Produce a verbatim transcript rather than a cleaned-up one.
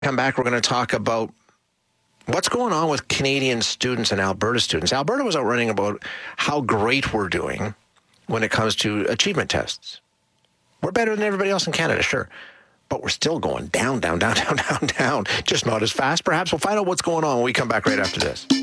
Come back, we're going to talk about what's going on with Canadian students and Alberta students. Alberta was out running about how great we're doing when it comes to achievement tests. We're better than everybody else in Canada, sure. But we're still going down, down, down, down, down, down. Just not as fast, perhaps. We'll find out what's going on when we come back right after this.